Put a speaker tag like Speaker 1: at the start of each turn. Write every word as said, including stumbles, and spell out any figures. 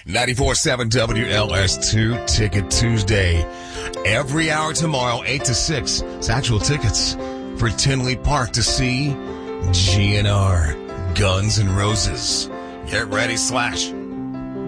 Speaker 1: ninety-four point seven W L S two Ticket Tuesday. Every hour tomorrow, eight to six. It's actual tickets for Tinley Park to see G N R, Guns N' Roses. Get ready, Slash.